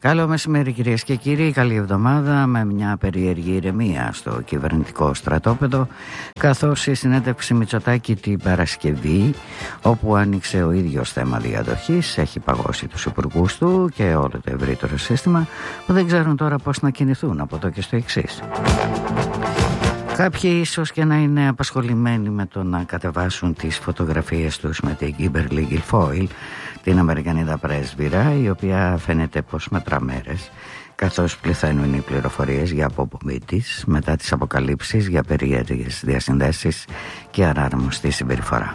Καλό μεσημέρι κυρίες και κύριοι, καλή εβδομάδα με μια περίεργη ηρεμία στο κυβερνητικό στρατόπεδο, καθώς η συνέντευξη Μητσοτάκη την Παρασκευή, όπου άνοιξε ο ίδιος θέμα διαδοχής, έχει παγώσει τους υπουργούς του και όλο το ευρύτερο σύστημα που δεν ξέρουν τώρα πώς να κινηθούν από εδώ και στο εξής. Κάποιοι ίσως και να είναι απασχολημένοι με το να κατεβάσουν τις φωτογραφίες τους με την Kimberly Guilfoyle, την Αμερικανίδα πρέσβυρα, η οποία φαίνεται πως μετρά μέρες, καθώς πληθαίνουν οι πληροφορίες για αποπομπή της μετά τις αποκαλύψεις για περίεργες διασυνδέσεις και ανάρμοστη συμπεριφορά.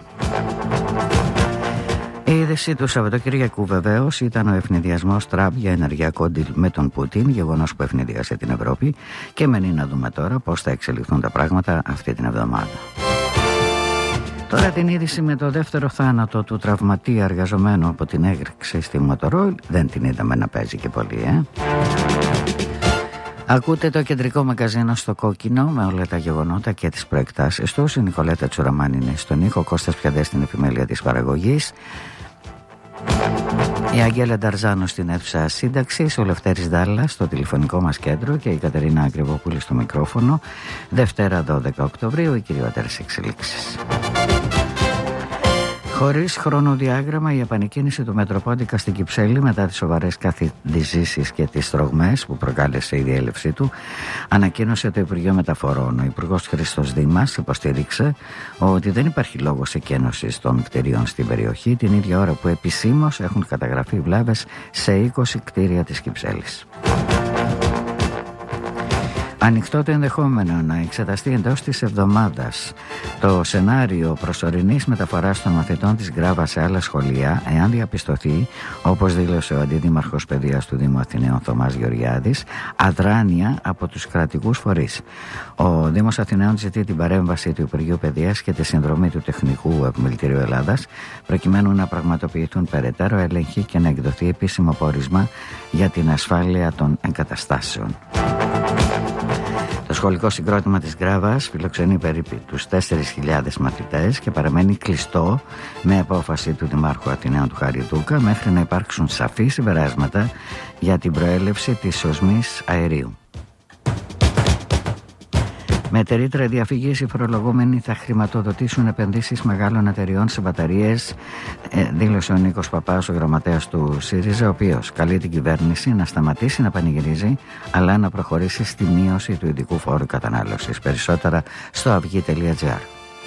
Η είδηση του Σαββατοκυριακού βεβαίως ήταν ο ευνηδιασμός Τραμπ για ενεργειακό deal με τον Πούτιν, γεγονός που ευνηδίασε την Ευρώπη, και μένει να δούμε τώρα πώς θα εξελιχθούν τα πράγματα αυτή την εβδομάδα. Τώρα την είδηση με το δεύτερο θάνατο του τραυματία εργαζομένου από την έγρηξη στη Μοτορόιλ δεν την είδαμε να παίζει και πολύ, Ακούτε το κεντρικό μαγκαζίνο στο κόκκινο με όλα τα γεγονότα και τις προεκτάσεις τους. Η Νικολέτα Τσουραμάνη είναι στον ήχο, Κώστας Πιαδές στην επιμέλεια της παραγωγής, η Αγγέλα Νταρζάνο στην αίθουσα σύνταξης, ο Λευτέρης Δάλλας στο τηλεφωνικό μας κέντρο και η Κατερίνα Ακριβοπούλη στο μικρόφωνο. Δευτέρα 12 Οκτωβρίου, οι κυριότερες εξελίξεις. Χωρίς χρονοδιάγραμμα, η επανεκκίνηση του Μετροπόντικα στην Κυψέλη μετά τις σοβαρές καθυδυζήσεις και τις τρογμές που προκάλεσε η διέλευσή του, ανακοίνωσε το Υπουργείο Μεταφορών. Ο Υπουργός Χρήστος Δήμας υποστήριξε ότι δεν υπάρχει λόγος εκένωσης των κτηρίων στην περιοχή, την ίδια ώρα που επισήμως έχουν καταγραφεί βλάβες σε 20 κτίρια της Κυψέλης. Ανοιχτό το ενδεχόμενο να εξεταστεί εντός της εβδομάδας το σενάριο προσωρινής μεταφοράς των μαθητών της Γκράβα σε άλλα σχολεία, εάν διαπιστωθεί, όπως δήλωσε ο Αντιδήμαρχος Παιδείας του Δήμου Αθηναίων Θωμάς Γεωργιάδης, αδράνεια από τους κρατικούς φορείς. Ο Δήμος Αθηναίων ζητεί την παρέμβαση του Υπουργείου Παιδείας και τη συνδρομή του Τεχνικού Επιμελητηρίου Ελλάδας, προκειμένου να πραγματοποιηθούν περαιτέρω έλεγχοι και να εκδοθεί επίσημο πόρισμα για την ασφάλεια των εγκαταστάσεων. Το σχολικό συγκρότημα της Γκράβας φιλοξενεί περίπου τους 4.000 μαθητές και παραμένει κλειστό με απόφαση του Δημάρχου Αθηναίων του Χαριτούκα μέχρι να υπάρξουν σαφή συμπεράσματα για την προέλευση της οσμής αερίου. Με τερίτρα διαφυγής, οι φορολογούμενοι θα χρηματοδοτήσουν επενδύσεις μεγάλων εταιριών σε μπαταρίες, δήλωσε ο Νίκος Παπάς, ο γραμματέας του ΣΥΡΙΖΑ, ο οποίος καλεί την κυβέρνηση να σταματήσει να πανηγυρίζει, αλλά να προχωρήσει στη μείωση του ειδικού φόρου κατανάλωσης. Περισσότερα στο αυγή.gr.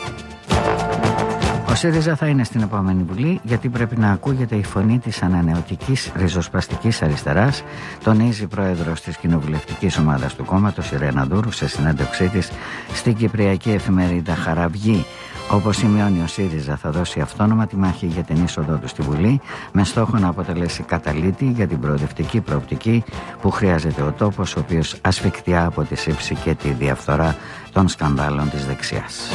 Ο ΣΥΡΙΖΑ θα είναι στην επόμενη Βουλή γιατί πρέπει να ακούγεται η φωνή της ανανεωτικής ριζοσπαστικής αριστεράς, τονίζει η πρόεδρος της κοινοβουλευτικής ομάδας του κόμματος, η Ρένα Ντούρου, σε συνέντευξή της στην κυπριακή εφημερίδα Χαραυγή. Όπως σημειώνει, ο ΣΥΡΙΖΑ θα δώσει αυτόνομα τη μάχη για την είσοδό του στη Βουλή, με στόχο να αποτελέσει καταλήτη για την προοδευτική προοπτική που χρειάζεται ο τόπος, ο οποίος ασφικτιά από τη σύψη και τη διαφθορά των σκανδάλων της δεξιάς.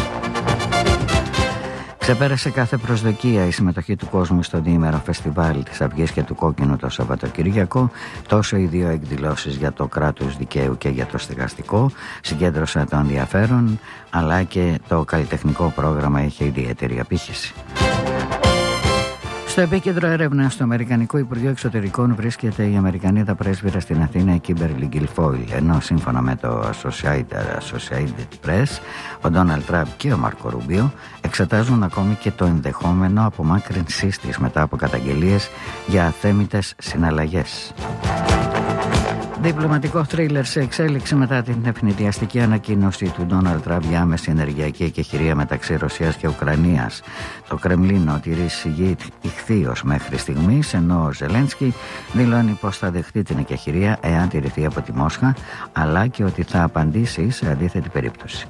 Ξεπέρασε κάθε προσδοκία η συμμετοχή του κόσμου στο διήμερο φεστιβάλ της Αυγής και του Κόκκινου το Σαββατοκυριακό. Τόσο οι δύο εκδηλώσεις για το κράτος δικαίου και για το στεγαστικό συγκέντρωσαν το ενδιαφέρον, αλλά και το καλλιτεχνικό πρόγραμμα είχε ιδιαίτερη απήχηση. Στο επίκεντρο έρευνα στο Αμερικανικό Υπουργείο Εξωτερικών βρίσκεται η Αμερικανίδα πρέσβυρα στην Αθήνα, η Kimberly Guilfoyle, ενώ σύμφωνα με το Associated Press, ο Ντόναλντ Τραμπ και ο Μάρκο Ρούμπιο εξετάζουν ακόμη και το ενδεχόμενο απομάκρυνσής της μετά από καταγγελίες για αθέμητες συναλλαγές. Διπλωματικό θρίλερ σε εξέλιξη μετά την ευνηδιαστική ανακοίνωση του Ντόναλντ Τραμπ για άμεση ενεργειακή εκεχηρία μεταξύ Ρωσίας και Ουκρανίας. Το Κρεμλίνο τηρεί σιγή ηχθείως μέχρι στιγμής, ενώ ο Ζελένσκι δηλώνει πως θα δεχτεί την εκεχηρία εάν τηρηθεί από τη Μόσχα, αλλά και ότι θα απαντήσει σε αντίθετη περίπτωση.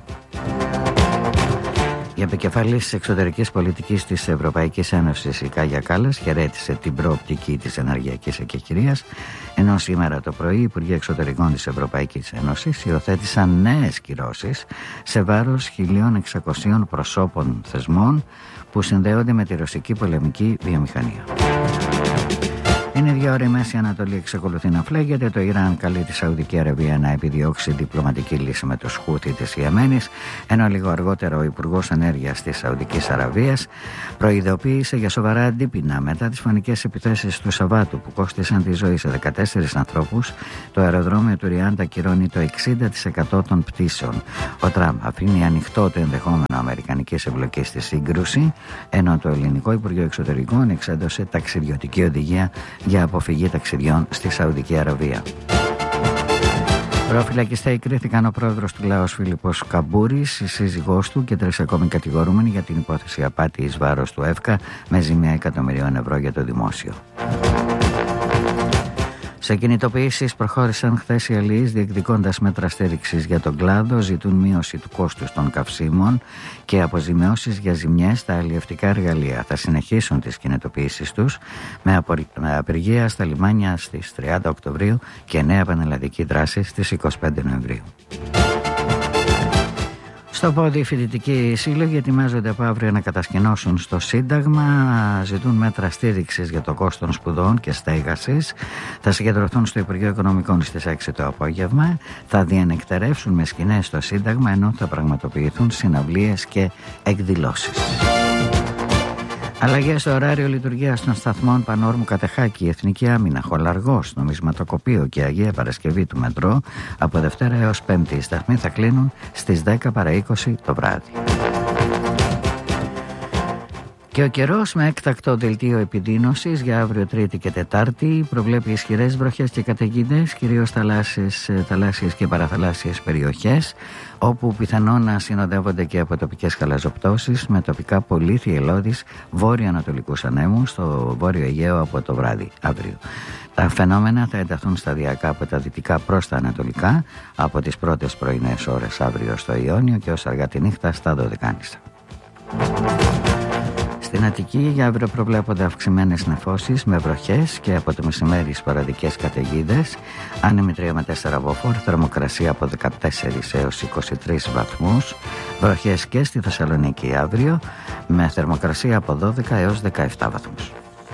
Η επικεφαλής της εξωτερικής πολιτικής της Ευρωπαϊκής Ένωσης, η Κάγια Κάλλας, χαιρέτησε την προοπτική της ενεργειακής εκεχηρίας, ενώ σήμερα το πρωί οι Υπουργοί Εξωτερικών της Ευρωπαϊκής Ένωσης υιοθέτησαν νέες κυρώσεις σε βάρος 1.600 προσώπων θεσμών που συνδέονται με τη ρωσική πολεμική βιομηχανία. Είναι ίδια ώρα η Μέση Ανατολή εξακολουθεί να φλέγεται. Το Ιράν καλεί τη Σαουδική Αραβία να επιδιώξει διπλωματική λύση με τους Χούθι της Ιεμένης, ενώ λίγο αργότερα ο Υπουργός Ενέργειας της Σαουδικής Αραβίας προειδοποίησε για σοβαρά αντίπεινα μετά τις φωνικές επιθέσεις του Σαββάτου που κόστησαν τη ζωή σε 14 ανθρώπους. Το αεροδρόμιο του Ριάντ ακυρώνει το 60% των πτήσεων. Ο Τραμπ αφήνει ανοιχτό το ενδεχόμενο αμερικανικής εμπλοκής στη σύγκρουση, ενώ το ελληνικό Υπουργείο Εξωτερικών εξέδωσε ταξιδιωτική οδηγία για αποφυγή ταξιδιών στη Σαουδική Αραβία. Προφυλακιστέοι κρίθηκαν ο πρόεδρος του Λάος Φίλιππος Καμπούρης, η σύζυγός του και 3 ακόμη κατηγορούμενοι για την υπόθεση απάτη εις βάρος του ΕΦΚΑ με ζημία εκατομμυρίων ευρώ για το δημόσιο. Σε κινητοποιήσεις προχώρησαν χθες οι αλληλείς διεκδικώντας μέτρα στήριξης για τον κλάδο, ζητούν μείωση του κόστους των καυσίμων και αποζημιώσεις για ζημιές στα αλλιευτικά εργαλεία. Θα συνεχίσουν τις κινητοποιήσεις τους με απεργία στα λιμάνια στις 30 Οκτωβρίου και νέα πανελλαδική δράση στις 25 Νοεμβρίου. Στο πόδι οι φοιτητικοί σύλλογοι ετοιμάζονται από αύριο να κατασκηνώσουν στο Σύνταγμα, ζητούν μέτρα στήριξης για το κόστος σπουδών και στέγασης. Θα συγκεντρωθούν στο Υπουργείο Οικονομικών στις 6 το απόγευμα, θα διανεκτερεύσουν με σκηνές στο Σύνταγμα, ενώ θα πραγματοποιηθούν συναυλίες και εκδηλώσεις. Αλλαγές στο ωράριο λειτουργίας των σταθμών Πανόρμου Κατεχάκη, Εθνική Άμυνα, Χολαργός, Νομισματοκοπείο και Αγία Παρασκευή του Μετρό από Δευτέρα έως Πέμπτη. Οι σταθμοί θα κλείνουν στις 10 παρά 20 το βράδυ. Και ο καιρός με έκτακτο δελτίο επιδείνωσης για αύριο Τρίτη και Τετάρτη προβλέπει ισχυρές βροχές και καταιγίδες, κυρίως θαλάσσιες και παραθαλάσσιες περιοχές, όπου πιθανόν να συνοδεύονται και από τοπικές χαλαζοπτώσεις με τοπικά πολύ θυελλώδεις βόρειο-ανατολικούς ανέμους στο Βόρειο Αιγαίο από το βράδυ αύριο. Τα φαινόμενα θα ενταθούν σταδιακά από τα δυτικά προς τα ανατολικά από τις πρώτες πρωινές ώρες αύριο στο Ιόνιο και ως αργά τη νύχτα στα Δωδεκάνησα. Στην Αττική για αύριο προβλέπονται αυξημένες νεφώσεις με βροχές και από το μεσημέρι σποραδικές καταιγίδες. Άνεμοι 3 με 4 μποφόρ, θερμοκρασία από 14 έως 23 βαθμούς. Βροχές και στη Θεσσαλονίκη αύριο με θερμοκρασία από 12 έως 17 βαθμούς.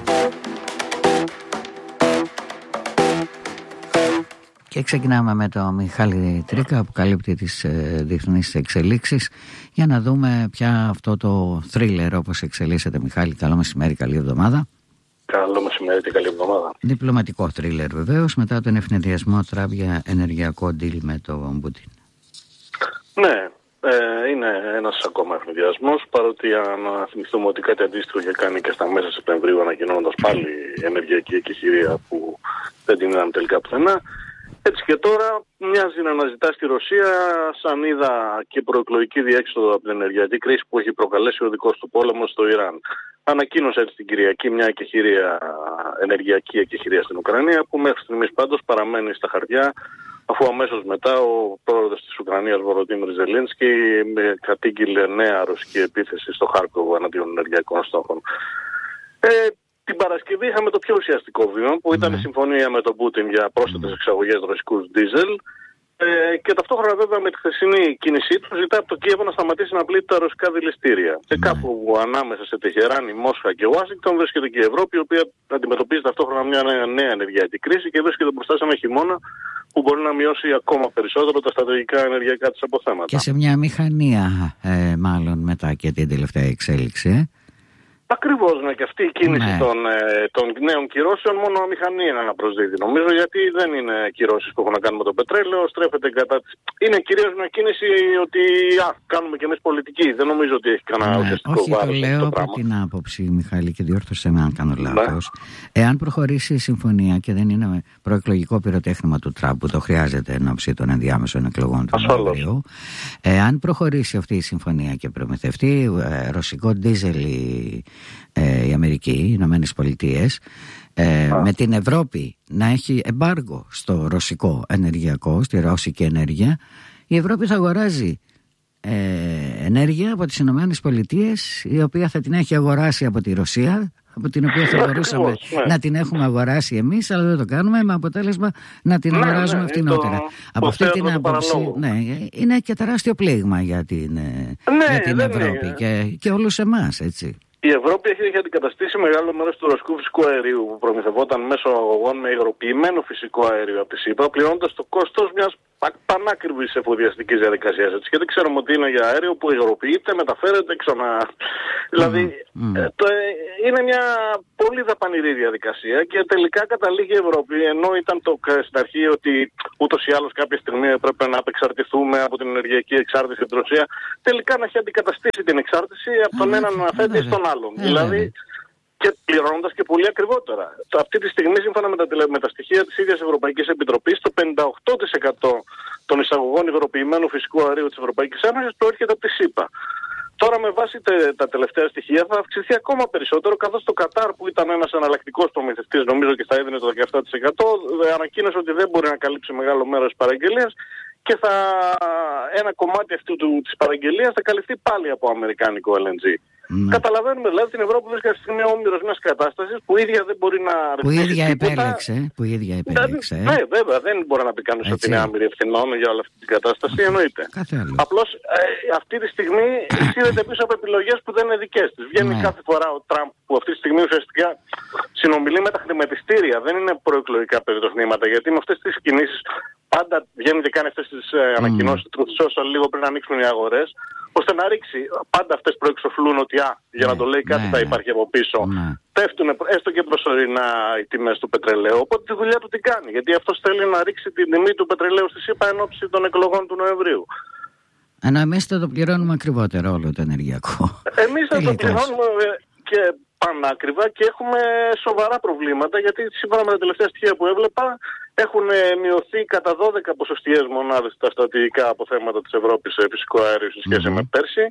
Και ξεκινάμε με τον Μιχάλη Τρίκα που καλύπτει τις διεθνείς εξελίξεις για να δούμε πια αυτό το θρίλερ όπως εξελίσσεται. Μιχάλη, καλό μεσημέρι, καλή εβδομάδα. Καλό μεσημέρι και καλή εβδομάδα. Διπλωματικό θρίλερ βεβαίως μετά τον ευνηδιασμό Τραμπ για ενεργειακό deal με τον Πούτιν. Ναι, είναι ένας ακόμα ευνηδιασμός, παρότι αν θυμηθούμε ότι κάτι αντίστοιχο είχε κάνει και στα μέσα Σεπτεμβρίου ανακοινώνοντας πάλι ενεργειακή εκεχηρία που δεν την είδαμε τελικά πουθενά. Έτσι και τώρα μοιάζει να αναζητά στη Ρωσία σανίδα και προεκλογική διέξοδο από την ενεργειακή κρίση που έχει προκαλέσει ο δικός του πόλεμος στο Ιράν. Ανακοίνωσε έτσι την Κυριακή μια ενεργειακή εκεχηρία στην Ουκρανία που μέχρι στιγμής πάντως παραμένει στα χαρτιά, αφού αμέσως μετά ο πρόεδρος της Ουκρανίας Βολοντίμιρ Ζελένσκι κατήγγειλε νέα ρωσική επίθεση στο Χάρκοβο εναντίον ενεργειακών στόχων. Την Παρασκευή είχαμε το πιο ουσιαστικό βήμα που ήταν η συμφωνία με τον Πούτιν για πρόσθετες εξαγωγές ρωσικούς ντίζελ και ταυτόχρονα βέβαια με τη χθεσινή κίνησή του ζητά από το Κίεβο να σταματήσει να πλήττει τα ρωσικά δηληστήρια. Και κάπου ανάμεσα σε Τεχεράνη, Μόσχα και Ουάσιγκτον βρίσκεται και η Ευρώπη, η οποία αντιμετωπίζει ταυτόχρονα μια νέα ενεργειακή κρίση και βρίσκεται μπροστά σε ένα χειμώνα που μπορεί να μειώσει ακόμα περισσότερο τα στρατηγικά ενεργειακά της αποθέματα. Και σε μια μηχανία μάλλον μετά και την τελευταία εξέλιξη. Ακριβώς, ναι, και αυτή η κίνηση των νέων κυρώσεων μόνο αμηχανία να προσδίδει. Νομίζω γιατί δεν είναι κυρώσεις που έχουν να κάνουν με το πετρέλαιο, στρέφεται κατά της. Είναι κυρίως μια κίνηση ότι κάνουμε και εμείς πολιτική. Δεν νομίζω ότι έχει κανένα ουσιαστικό βάρος. Όχι, το λέω από την άποψη, Μιχάλη, και διόρθωσε με αν κάνω λάθος. Εάν προχωρήσει η συμφωνία και δεν είναι προεκλογικό πυροτέχνημα του Τραμπ που το χρειάζεται εν ώψη των ενδιάμεσων εκλογών του Νοεμβρίου, εάν προχωρήσει αυτή η συμφωνία και προμηθευτεί ρωσικό ντίζελ η Αμερική, οι Ηνωμένες Πολιτείες, με την Ευρώπη να έχει εμπάργο στο ρωσικό ενεργειακό, στη ρώσικη ενέργεια, η Ευρώπη θα αγοράζει ενέργεια από τις Ηνωμένες Πολιτείες, η οποία θα την έχει αγοράσει από τη Ρωσία, από την οποία θα μπορούσαμε να την έχουμε αγοράσει εμείς, αλλά δεν το κάνουμε, με αποτέλεσμα να την αγοράζουμε φτηνότερα. Από αυτή την άποψη, είναι και τεράστιο πλήγμα για την Ευρώπη και όλους εμάς, έτσι. Η Ευρώπη έχει αντικαταστήσει μεγάλο μέρος του ρωσικού φυσικού αερίου που προμηθευόταν μέσω αγωγών με υγροποιημένο φυσικό αέριο από τη ΣΥΠΑ, πληρώνοντας το κόστος μιας πανάκριβης εφοδιαστικής διαδικασίας. Έτσι. Γιατί ξέρουμε ότι είναι για αέριο που υγροποιείται, μεταφέρεται ξανά. Δηλαδή είναι μια πολύ δαπανηρή διαδικασία και τελικά καταλήγει η Ευρώπη, ενώ ήταν στην αρχή ότι ούτως ή άλλως κάποια στιγμή έπρεπε να απεξαρτηθούμε από την ενεργειακή εξάρτηση από την Ρωσία, τελικά να έχει αντικαταστήσει την εξάρτηση από τον έναν αφέντη στον άλλον. Δηλαδή, και πληρώνοντας και πολύ ακριβότερα. Αυτή τη στιγμή, σύμφωνα με τα στοιχεία της ίδιας Ευρωπαϊκής Επιτροπής, το 58% των εισαγωγών υγροποιημένου φυσικού αερίου της Ευρωπαϊκής Ένωσης προέρχεται από τη ΣΥΠΑ. Τώρα με βάση τα τελευταία στοιχεία θα αυξηθεί ακόμα περισσότερο, καθώς το Κατάρ, που ήταν ένας εναλλακτικός προμηθευτής, νομίζω ότι θα έδινε το 17%, ανακοίνωσε ότι δεν μπορεί να καλύψει μεγάλο μέρος της παραγγελίας και ένα κομμάτι αυτού της παραγγελίας θα καλυφθεί πάλι από αμερικάνικο LNG. Καταλαβαίνουμε δηλαδή την Ευρώπη βρίσκεται στη στιγμή όμηρος μιας κατάστασης που η ίδια δεν μπορεί να ρυθμίσει τίποτα. Που η ίδια επέλεξε. Ναι, βέβαια, δεν μπορεί να πει κανείς ότι είναι άμυρη ευθυνών για όλη αυτή την κατάσταση, εννοείται. Απλώς αυτή τη στιγμή σύρεται πίσω από επιλογές που δεν είναι δικές της. Βγαίνει κάθε φορά ο Τραμπ, που αυτή τη στιγμή ουσιαστικά συνομιλεί με τα χρηματιστήρια, δεν είναι προεκλογικά περιτοχνήματα, γιατί με αυτές τις κινήσεις πάντα βγαίνει και κάνει αυτές τις ανακοινώσεις του Truth Social λίγο πριν ανοίξουν οι αγορές, ώστε να ρίξει. Πάντα αυτές προεξοφλούν ότι για να το λέει κάτι θα υπάρχει από πίσω. Πέφτουν έστω και προσωρινά οι τιμές του πετρελαίου. Οπότε τη δουλειά του την κάνει. Γιατί αυτός θέλει να ρίξει την τιμή του πετρελαίου στη ΣΥΠΑ εν ώψη των εκλογών του Νοεμβρίου. Ενώ εμείς θα το πληρώνουμε ακριβότερο όλο το ενεργειακό. Εμείς θα το πληρώνουμε και πανάκριβα και έχουμε σοβαρά προβλήματα, γιατί σύμφωνα με τα τελευταία στοιχεία που έβλεπα έχουν μειωθεί κατά 12 ποσοστιαίες μονάδες τα στρατηγικά αποθέματα της Ευρώπης σε φυσικό αέριο σε σχέση με πέρσι.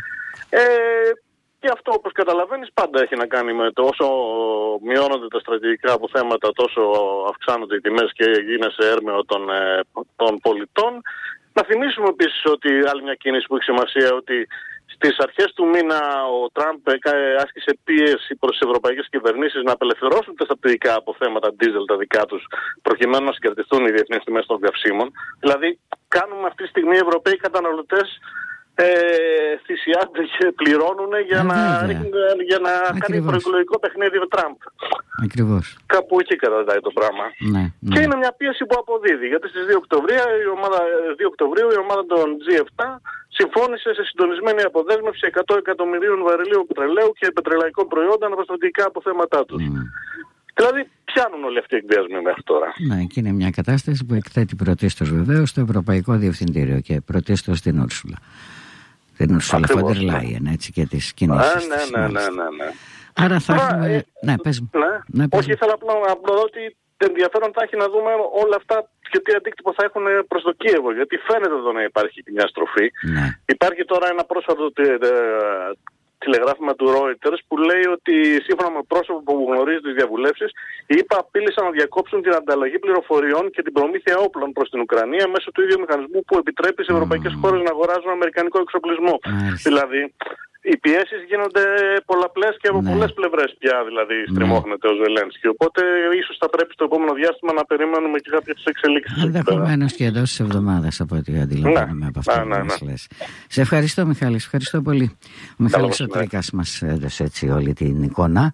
Και αυτό, όπως καταλαβαίνεις, πάντα έχει να κάνει με το όσο μειώνονται τα στρατηγικά αποθέματα, τόσο αυξάνονται οι τιμές και γίνεσαι έρμεο των πολιτών. Να θυμίσουμε επίσης ότι άλλη μια κίνηση που έχει σημασία, ότι στις αρχές του μήνα ο Τραμπ άσκησε πίεση προς τις ευρωπαϊκές κυβερνήσεις να απελευθερώσουν τα στρατηγικά αποθέματα diesel τα δικά τους, προκειμένου να συγκρατηθούν οι διεθνείς τιμές των καυσίμων. Δηλαδή, κάνουμε αυτή τη στιγμή οι Ευρωπαίοι καταναλωτές θυσιάζονται και πληρώνουν για να κάνει προεκλογικό παιχνίδι ο Τραμπ. Ακριβώς. Κάπου εκεί καταδάει το πράγμα. Και είναι μια πίεση που αποδίδει, γιατί στις 2 Οκτωβρίου η ομάδα των G7 συμφώνησε σε συντονισμένη αποδέσμευση 100 εκατομμυρίων βαρελίων πετρελαίου και πετρελαϊκών προϊόντων από τα στρατηγικά αποθέματά τους. Δηλαδή πιάνουν όλοι αυτοί οι εκβιασμοί μέχρι τώρα. Ναι, και είναι μια κατάσταση που εκθέτει πρωτίστως βεβαίως το Ευρωπαϊκό Διευθυντήριο και πρωτίστως την Ούρσουλα. Την Ούρσουλα Φόντερ Λάιεν, έτσι, και τις κινήσεις της. Ναι. Άρα θα έχουμε... πες μου. Όχι, ήθελα απλά να πω ότι ενδιαφέρον θα έχει να δούμε όλα αυτά και τι αντίκτυπο θα έχουν προς το Κίεβο, γιατί φαίνεται εδώ να υπάρχει μια στροφή. Υπάρχει τώρα ένα πρόσφατο τηλεγράφημα του Reuters που λέει ότι σύμφωνα με πρόσωπο που γνωρίζει τις διαβουλεύσεις, οι ΗΠΑ απείλησαν να διακόψουν την ανταλλαγή πληροφοριών και την προμήθεια όπλων προς την Ουκρανία μέσω του ίδιου μηχανισμού που επιτρέπει σε ευρωπαϊκές χώρες να αγοράζουν αμερικανικό εξοπλισμό. Δηλαδή, οι πιέσεις γίνονται πολλαπλές και από πολλές πλευρές πια, δηλαδή στριμώχνεται ο Ζελένσκι. Οπότε ίσως θα πρέπει στο επόμενο διάστημα να περιμένουμε και κάποιες εξελίξεις. Ενδεχομένως και εντός της εβδομάδας, από ό,τι αντιλαμβάνομαι από αυτό που μας λες. Σε ευχαριστώ, Μιχάλη, ευχαριστώ πολύ. Ο Μιχάλης ο Τρίκας μας έδωσε έτσι όλη την εικόνα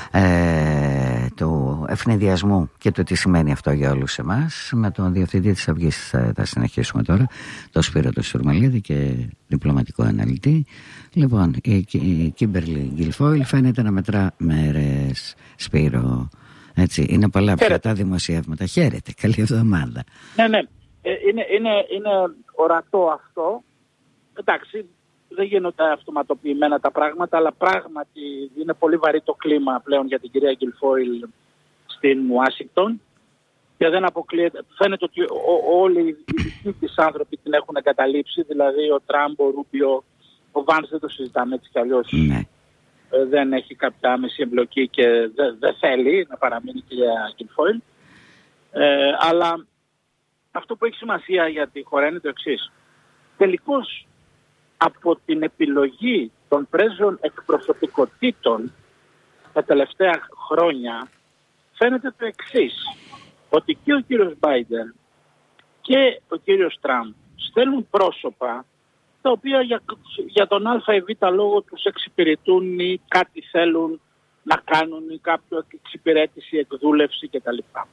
του ευνηδιασμού και το τι σημαίνει αυτό για όλους εμάς. Με τον Διευθυντή της Αυγής θα συνεχίσουμε τώρα, τον Σπύρο τον Σουρμαλίδη και διπλωματικό αναλυτή. Λοιπόν, η Κίμπερλι Γκιλφόιλ φαίνεται να μετρά μέρες, Σπύρο. Έτσι, είναι πολλά πια τα δημοσιεύματα. Χαίρετε, καλή εβδομάδα. Ναι. Είναι ορατό αυτό. Εντάξει, δεν γίνονται αυτοματοποιημένα τα πράγματα, αλλά πράγματι είναι πολύ βαρύ το κλίμα πλέον για την κυρία Γκιλφόιλ στην Ουάσιγκτον. Και δεν αποκλείεται. Φαίνεται ότι όλοι οι δικοί της άνθρωποι την έχουν εγκαταλείψει, δηλαδή ο Τραμπ, ο Ρούμπιο, ο Βάνς δεν το συζητάμε έτσι κι αλλιώς. Δεν έχει κάποια άμεση εμπλοκή και δεν θέλει να παραμείνει η κυρία Γκιλφόιλ. Αλλά αυτό που έχει σημασία για τη χώρα είναι το εξής. Τελικώς από την επιλογή των πρέσβεων εκπροσωπικότητων τα τελευταία χρόνια φαίνεται το εξής. Ότι και ο κύριος Μπάιντεν και ο κύριος Τραμπ στέλνουν πρόσωπα τα οποία για τον α ή β λόγο τους εξυπηρετούν ή κάτι θέλουν να κάνουν ή κάποια εξυπηρέτηση, εκδούλευση κτλ.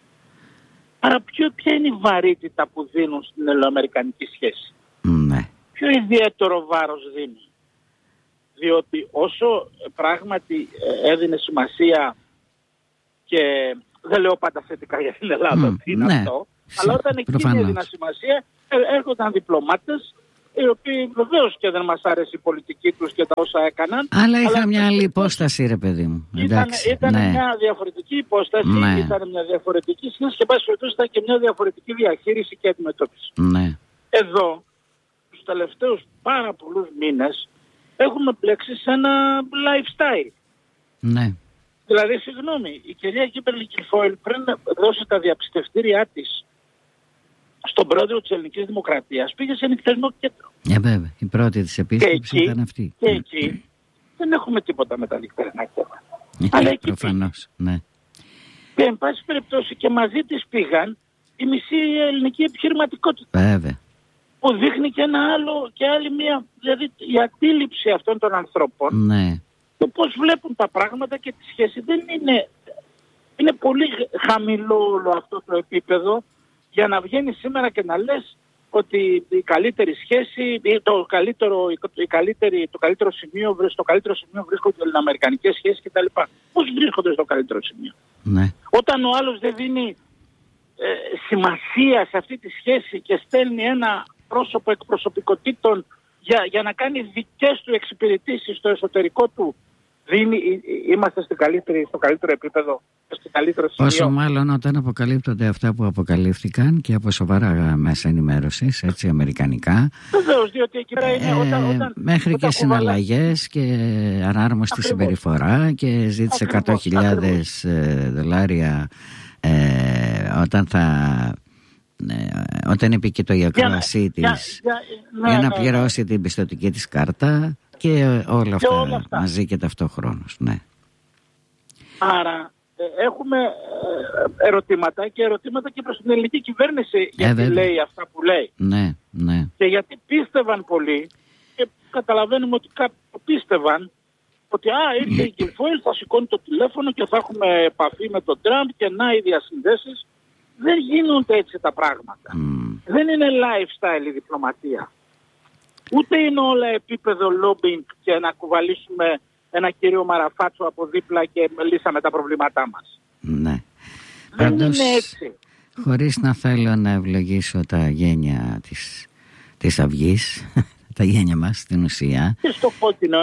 Άρα ποια είναι η βαρύτητα που δίνουν στην ελληνοαμερικανική σχέση? Ναι. Ποιο ιδιαίτερο βάρος δίνει? Διότι όσο πράγματι έδινε σημασία, και δεν λέω πάντα θετικά για την Ελλάδα ότι είναι αυτό, αλλά όταν εκείνη έδινε σημασία έρχονταν διπλωμάτες οι οποίοι βεβαίως και δεν μας άρεσε η πολιτική τους και τα όσα έκαναν. Αλλά είχα μια άλλη υπόσταση, ρε παιδί μου. Ήταν μια διαφορετική υπόσταση, ήταν μια διαφορετική σχέση και πάση περιπτώσει ήταν και μια διαφορετική διαχείριση και αντιμετώπιση. Ναι. Εδώ, τους τελευταίους πάρα πολλούς μήνες, έχουμε πλέξει σε ένα lifestyle. Ναι. Δηλαδή, συγγνώμη, η κυρία Κίμπερλι Κιλφόιλ πριν δώσει τα διαπιστευτήριά της στον πρόεδρο της Ελληνικής Δημοκρατίας πήγε σε νυχτερινό κέντρο. Βέβαια, η πρώτη της επίσκεψη ήταν αυτή. Και εκεί δεν έχουμε τίποτα με τα νυχτερινά κέντρα. Αλλά εκεί προφανώς, ναι. Και εν πάση περιπτώσει και μαζί της πήγαν η μισή ελληνική επιχειρηματικότητα. Βέβαια. Που δείχνει και ένα άλλο και άλλη μία, δηλαδή η αντίληψη αυτών των ανθρώπων. Ναι. Το πώς βλέπουν τα πράγματα και τη σχέση δεν είναι πολύ χαμηλό όλο αυτό το επίπεδο για να βγαίνει σήμερα και να λες ότι η καλύτερη σχέση, το καλύτερο σημείο βρίσκονται οι ελληνοαμερικανικές σχέσεις κτλ. Πώς βρίσκονται στο καλύτερο σημείο? Ναι. Όταν ο άλλος δεν δίνει σημασία σε αυτή τη σχέση και στέλνει ένα πρόσωπο εκπροσωπικότητων για να κάνει δικές του εξυπηρετήσεις στο εσωτερικό του, είμαστε στο καλύτερο επίπεδο, στο καλύτερο σημείο. Όσο μάλλον όταν αποκαλύπτονται αυτά που αποκαλύφθηκαν και από σοβαρά μέσα ενημέρωσης, έτσι, αμερικανικά. Βεβαίως, διότι εκεί πέρα είναι μέχρι και συναλλαγές και ανάρμοστη συμπεριφορά και ζήτησε 100.000 δολάρια όταν είπε και το ακροασί της για να πληρώσει την πιστωτική της κάρτα. Και όλα αυτά μαζί και ταυτόχρονος, ναι. Άρα έχουμε ερωτήματα και προς την ελληνική κυβέρνηση γιατί λέει αυτά που λέει. Ναι, ναι. Και γιατί πίστευαν πολλοί και καταλαβαίνουμε ότι κάποιοι πίστευαν ότι ήρθε η Κιλφόιλ, θα σηκώνει το τηλέφωνο και θα έχουμε επαφή με τον Τραμπ και να οι διασυνδέσεις. Δεν γίνονται έτσι τα πράγματα. Δεν είναι lifestyle η διπλωματία. Ούτε είναι όλα επίπεδο lobbying και να κουβαλήσουμε ένα κύριο Μαραφάτσο από δίπλα και λύσαμε τα προβλήματά μας. Ναι. Δεν είναι έτσι. Χωρίς να θέλω να ευλογήσω τα γένια της Αυγής, τα γένια μας στην ουσία. Και στο κόκκινο,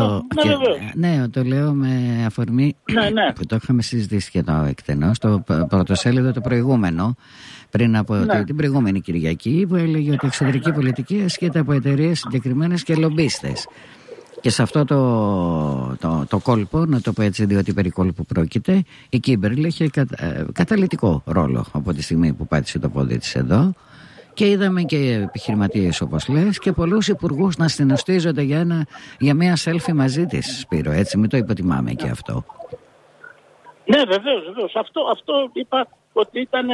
ναι, το λέω με αφορμή που το είχαμε συζητήσει και το εκτενώς, το πρωτοσέλιδο το προηγούμενο, πριν από την προηγούμενη Κυριακή, που έλεγε ότι η εξωτερική πολιτική ασκείται από εταιρείες συγκεκριμένες και λομπίστες. Και σε αυτό το κόλπο, να το πω έτσι, διότι περί κόλπου πρόκειται, η Κίμπερλι είχε καταλυτικό ρόλο από τη στιγμή που πάτησε το πόδι της εδώ. Και είδαμε και επιχειρηματίες, όπως λες, και πολλούς υπουργούς να συνοστίζονται για μια selfie μαζί της, Σπύρο, έτσι, μην το υποτιμάμε και αυτό. Ναι, βεβαίως. Αυτό είπα ότι ήταν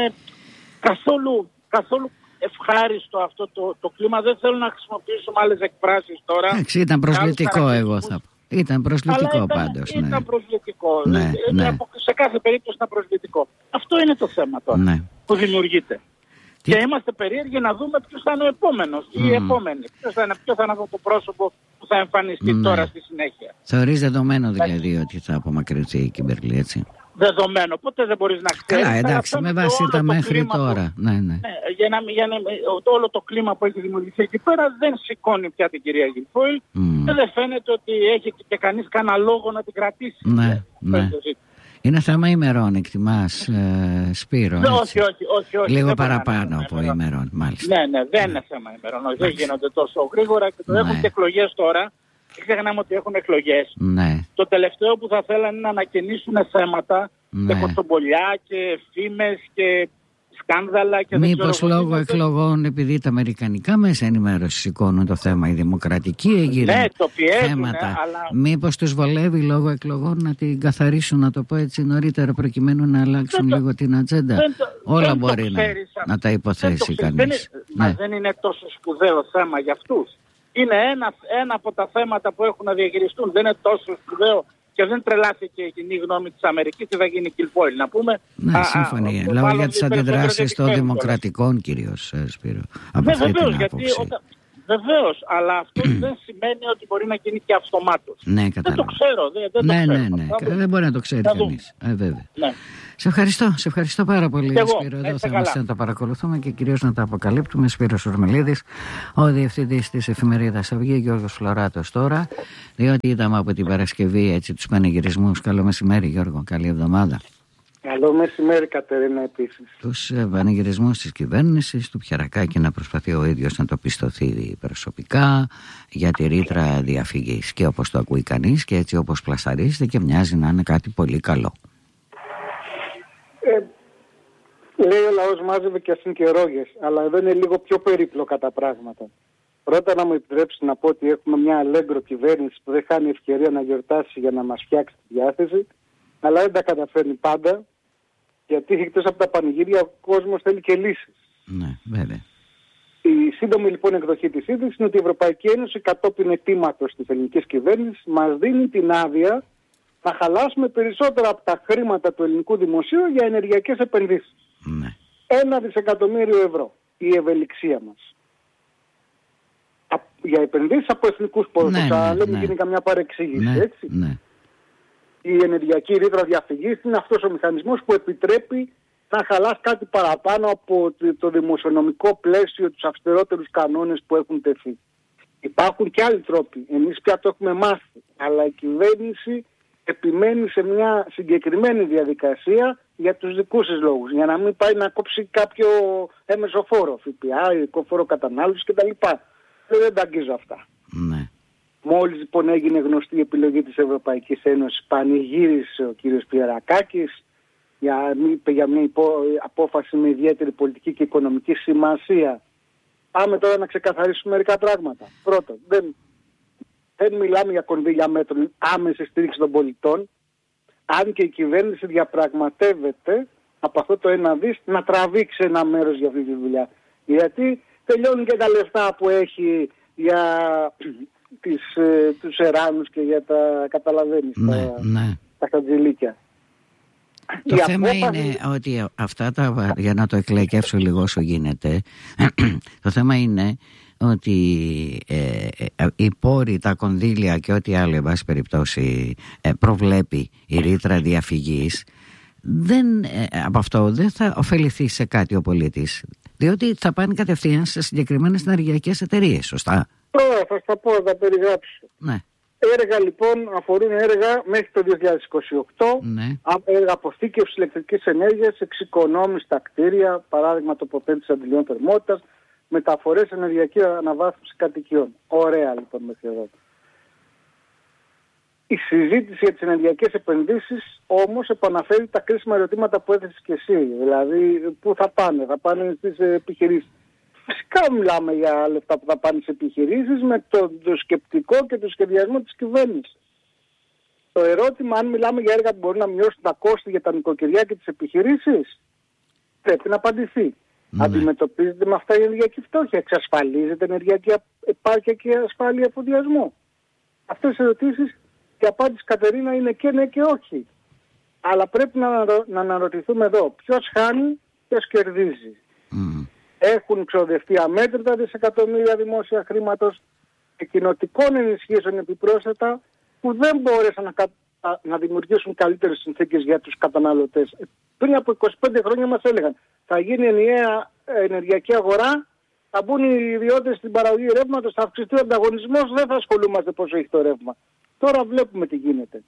καθόλου ευχάριστο αυτό το κλίμα. Δεν θέλω να χρησιμοποιήσουμε άλλες εκφράσεις τώρα. Εντάξει, ήταν προσβλητικό, εγώ θα πω. Ήταν προσβλητικό πάντως. Ήταν προσβλητικό. Σε κάθε περίπτωση ήταν προσβλητικό. Αυτό είναι το θέμα τώρα που δημιουργείται. Και είμαστε περίεργοι να δούμε ποιος θα είναι ο επόμενος ή η επόμενη. Ποιος θα είναι αυτό το πρόσωπο που θα εμφανιστεί τώρα στη συνέχεια. Θεωρείς δεδομένο δηλαδή ότι θα απομακρυνθεί η Κίμπερλι, έτσι? Δεδομένο. Ποτέ δεν μπορείς να ξέρεις. Καλά, εντάξει, με βάση τα μέχρι τώρα. Ναι. Όλο το κλίμα που έχει δημιουργηθεί εκεί πέρα δεν σηκώνει πια την κυρία Κιλφόιλ και δεν φαίνεται ότι έχει και κανείς κανένα λόγο να την κρατήσει. Ναι. Είναι θέμα ημερών, εκτιμάς, Σπύρο? Όχι. Λίγο παραπάνω από ημερών, μάλιστα. Ναι, δεν είναι θέμα ημερών. Δεν γίνονται τόσο γρήγορα και το έχουν και εκλογές τώρα. Δεν ξεχνάμε ότι έχουν εκλογές. Ναι. Το τελευταίο που θα θέλανε είναι να ανακαινήσουν θέματα και κοτσομπολιά και φήμες και σκάνδαλα και μήπως λόγω εκλογών, επειδή τα αμερικανικά μέσα ενημέρωση σηκώνουν το θέμα, η δημοκρατική έγινε θέματα, αλλά... μήπως τους βολεύει λόγω εκλογών να την καθαρίσουν, να το πω έτσι, νωρίτερα, προκειμένου να αλλάξουν λίγο την ατζέντα? Όλα μπορεί να τα υποθέσει κανείς. Μα δεν είναι τόσο σπουδαίο θέμα για αυτούς. είναι ένα από τα θέματα που έχουν να διαχειριστούν. Δεν είναι τόσο σπουδαίο και δεν τρελάθηκε η κοινή γνώμη της Αμερικής τι θα γίνει η Κιλφόιλ. Να πούμε. Ναι, συμφωνία. Λόγω για τις αντιδράσεις των δημοκρατικών κυρίως, Σπύρο. Από αυτή την άποψη. Βεβαίως, αλλά αυτό δεν σημαίνει ότι μπορεί να γίνει και αυτομάτως. Ναι, δεν το ξέρω. Δεν μπορεί να το ξέρει κανείς. Βέβαια. Ναι. Σε ευχαριστώ πάρα πολύ, Σπύρο. Εδώ θα είμαστε να τα παρακολουθούμε και κυρίως να τα αποκαλύπτουμε. Σπύρος Ορμελίδης, ο διευθυντής της εφημερίδας Αυγή, Γιώργος Φλωράτος τώρα, διότι είδαμε από την Παρασκευή τους πανηγυρισμούς. Καλό μεσημέρι, Γιώργο, καλή εβδομάδα. Καλό μεσημέρι, Κατερίνα, επίσης. Τους πανηγυρισμούς της κυβέρνησης, του Πιερακάκη να προσπαθεί ο ίδιος να το πιστωθεί προσωπικά για τη ρήτρα διαφυγής και όπως το ακούει κανείς και έτσι όπως πλασαρίζεται και μοιάζει να είναι κάτι πολύ καλό. Λέει ο λαός μάζευε και ασυνκερόγες, αλλά εδώ είναι λίγο πιο περίπλοκα τα πράγματα. Πρώτα να μου επιτρέψει να πω ότι έχουμε μια αλέγκρο κυβέρνηση που δεν χάνει ευκαιρία να γιορτάσει για να μας φτιάξει τη διάθεση, αλλά δεν τα καταφέρνει πάντα, γιατί εκτός από τα πανηγύρια ο κόσμος θέλει και λύσεις. Ναι, βέβαια. Η σύντομη λοιπόν εκδοχή της είδησης είναι ότι η Ευρωπαϊκή Ένωση κατόπιν αιτήματος της ελληνικής κυβέρνησης μας δίνει την άδεια να χαλάσουμε περισσότερα από τα χρήματα του ελληνικού δημοσίου για ενεργειακές επενδύσεις. Ναι. 1 δισεκατομμύριο ευρώ η ευελιξία μας. Για επενδύσεις από εθνικούς πόρους. Λέμε γίνει καμιά παρεξήγηση, έτσι. Ναι. Η ενεργειακή ρήτρα διαφυγής είναι αυτός ο μηχανισμός που επιτρέπει να χαλάς κάτι παραπάνω από το δημοσιονομικό πλαίσιο, τους αυστηρότερους κανόνες που έχουν τεθεί. Υπάρχουν και άλλοι τρόποι. Εμείς πια το έχουμε μάθει. Αλλά η κυβέρνηση επιμένει σε μια συγκεκριμένη διαδικασία για τους δικούς της λόγους. Για να μην πάει να κόψει κάποιο έμεσο φόρο, ΦΠΑ, ειδικό φόρο κατανάλωσης κτλ. Δεν τα αγγίζω αυτά. Ναι. Μόλις λοιπόν έγινε γνωστή η επιλογή της Ευρωπαϊκής Ένωσης, πανηγύρισε ο κύριος Πιερακάκης για μια απόφαση με ιδιαίτερη πολιτική και οικονομική σημασία. Πάμε τώρα να ξεκαθαρίσουμε μερικά πράγματα. Πρώτον, δεν μιλάμε για κονδύλια μέτρων άμεση στήριξη των πολιτών, αν και η κυβέρνηση διαπραγματεύεται από αυτό το 1 δις να τραβήξει ένα μέρος για αυτή τη δουλειά. Γιατί τελειώνουν και τα λεφτά που έχει για τους εράνους και για τα καταλαβαίνεις, τα χατζηλίκια. Το θέμα είναι ότι αυτά τα, για να το εκλεκεύσω λίγο όσο γίνεται, το θέμα είναι ότι οι πόροι, τα κονδύλια και ό,τι άλλο εν πάση περιπτώσει προβλέπει η ρήτρα διαφυγής, από αυτό δεν θα ωφεληθεί σε κάτι ο πολίτης, διότι θα πάνε κατευθείαν σε συγκεκριμένες ενεργειακές εταιρείες, σωστά? Θα στα πω, θα περιγράψω. Ναι. Έργα λοιπόν αφορούν έργα μέχρι το 2028, ναι. Έργα αποθήκευσης ηλεκτρικής ενέργειας, εξοικονόμηση στα κτίρια, παράδειγμα τοποθέτηση αντιλιών θερμότητας, μεταφορές, ενεργειακή αναβάθμιση κατοικιών. Ωραία λοιπόν μέχρι εδώ. Η συζήτηση για τις ενεργειακές επενδύσεις όμως επαναφέρει τα κρίσιμα ερωτήματα που έθεσες και εσύ. Δηλαδή πού θα πάνε στις επιχειρήσεις. Φυσικά μιλάμε για λεφτά που θα πάνε σε επιχειρήσεις με το σκεπτικό και το σχεδιασμό της κυβέρνησης. Το ερώτημα αν μιλάμε για έργα που μπορούν να μειώσουν τα κόστη για τα νοικοκυριά και τις επιχειρήσεις πρέπει να απαντηθεί. Ναι. Αντιμετωπίζεται με αυτά η ενεργειακή φτώχεια, εξασφαλίζεται ενεργειακή επάρκεια και ασφάλεια εφοδιασμού. Αυτές οι ερωτήσεις και απάντηση, Κατερίνα, είναι και ναι και όχι. Αλλά πρέπει να αναρωτηθούμε εδώ ποιος χάνει, ποιος κερδίζει. Έχουν ξοδευτεί αμέτρητα δισεκατομμύρια δημόσια χρήματος και κοινοτικών ενισχύσεων επιπρόσθετα που δεν μπόρεσαν να δημιουργήσουν καλύτερες συνθήκες για τους καταναλωτές. Πριν από 25 χρόνια μας έλεγαν θα γίνει ενιαία ενεργειακή αγορά, θα μπουν οι ιδιώτες στην παραγωγή ρεύματος, θα αυξηθεί ο ανταγωνισμός, δεν θα ασχολούμαστε πόσο έχει το ρεύμα. Τώρα βλέπουμε τι γίνεται.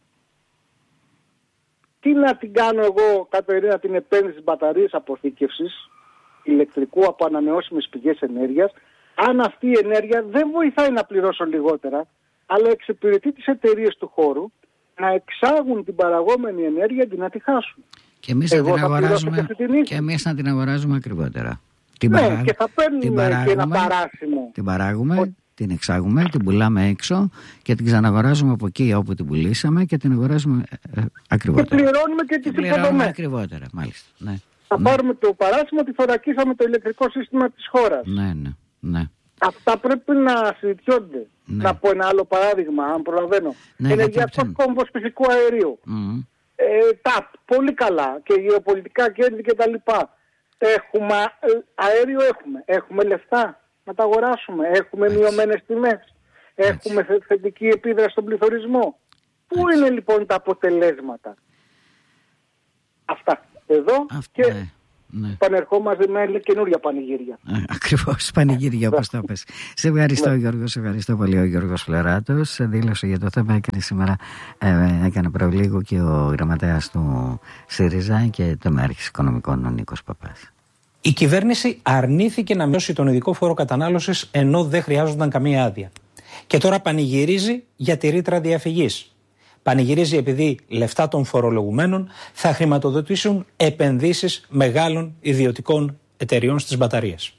Τι να την κάνω εγώ, Κατερίνα, την επένδυση της μπαταρίας αποθήκευσης ηλεκτρικού από ανανεώσιμες πηγές ενέργειας, αν αυτή η ενέργεια δεν βοηθάει να πληρώσω λιγότερα, αλλά εξυπηρετεί τις εταιρείες του χώρου να εξάγουν την παραγόμενη ενέργεια και να τη χάσουν. Και εμείς να την αγοράζουμε ακριβότερα. Και θα παίρνουμε και ένα παράσημο. Την παράγουμε, την εξάγουμε, την πουλάμε έξω και την ξαναγοράζουμε από εκεί όπου την πουλήσαμε και την αγοράζουμε ακριβότερα. Και πληρώνουμε και τις υποδομές. Ακριβότερα, μάλιστα. Ναι. Θα πάρουμε το παράσημο ότι θωρακίσαμε το ηλεκτρικό σύστημα της χώρας. Ναι. Αυτά πρέπει να συζητιόνται. Ναι. Να πω ένα άλλο παράδειγμα, αν προλαβαίνω. Ναι, Ενεργειακός κόμβος φυσικού αερίου. ΤΑΠ, πολύ καλά. Και γεωπολιτικά κέρδη κτλ. Έχουμε αέριο, έχουμε λεφτά να τα αγοράσουμε. Έχουμε μειωμένες τιμές. Έχουμε θετική επίδραση στον πληθωρισμό. Πού είναι λοιπόν τα αποτελέσματα? Αυτά. Εδώ και πανερχόμαστε με καινούρια πανηγύρια. Ακριβώς, πανηγύρια όπως το πες. Σε ευχαριστώ Γιώργο, σε ευχαριστώ πολύ. Ο Γιώργος Φλεράτος δήλωσε για το θέμα, έκανε σήμερα, έκανε προλίγο και ο γραμματέας του ΣΥΡΙΖΑ και το Μάρχης Οικονομικών ο Νίκος Παπάς. Η κυβέρνηση αρνήθηκε να μειώσει τον ειδικό φόρο κατανάλωσης ενώ δεν χρειάζονταν καμία άδεια. Και τώρα πανηγυρίζει για τη ρήτρα διαφυγής. Πανηγυρίζει επειδή λεφτά των φορολογουμένων θα χρηματοδοτήσουν επενδύσεις μεγάλων ιδιωτικών εταιριών στις μπαταρίες.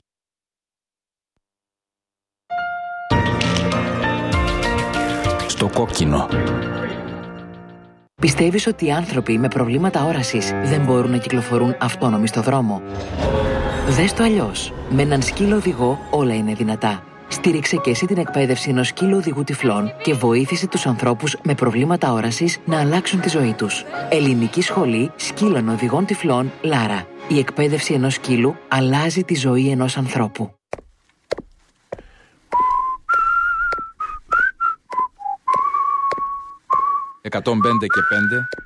Στο κόκκινο. Πιστεύεις ότι οι άνθρωποι με προβλήματα όρασης δεν μπορούν να κυκλοφορούν αυτόνομοι στο δρόμο? Δες το αλλιώς. Με έναν σκύλο οδηγό όλα είναι δυνατά. Στήριξε και εσύ την εκπαίδευση ενός σκύλου οδηγού τυφλών και βοήθησε τους ανθρώπους με προβλήματα όρασης να αλλάξουν τη ζωή τους. Ελληνική Σχολή Σκύλων Οδηγών Τυφλών Λάρα. Η εκπαίδευση ενός σκύλου αλλάζει τη ζωή ενός ανθρώπου. 105 και 5